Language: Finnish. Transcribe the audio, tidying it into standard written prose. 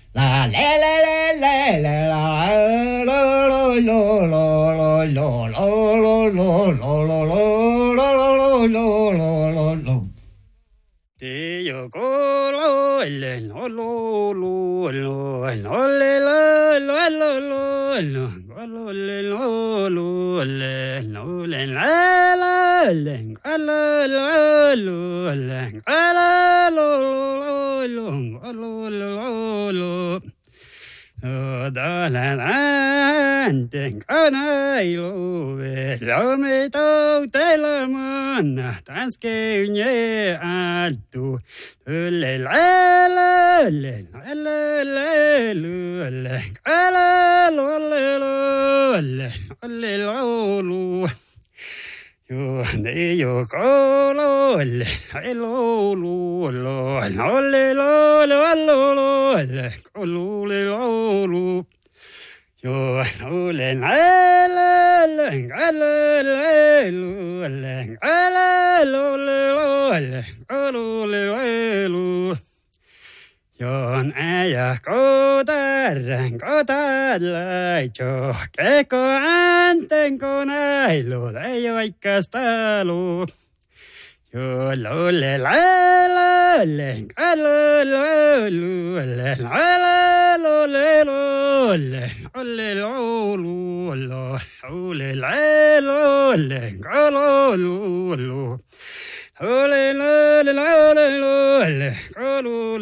La le le le le le la lo lo lo lo lo lo lo lo lo lo lo lo lo lo lo. Te yo colo el no lo lo lo no le lo lo lo lo lo colo le lo lo le no le la la le colo lo lo le colo lo lo colo lo lo da la la te cana y lo me tau te la mana tan que nye a tu le la la le la la la le la lo le lo le lo lo yo de yo colo le lo lo lo no le lo lo lo le colo le lo lo yo no le la la la la la la lo le colo le lo yon aya kota lai cho que co anten con ai lo de yo hay castalo yo lo le la la le lo le la lo le lo le lo le la lo le lo lo le lo le lo le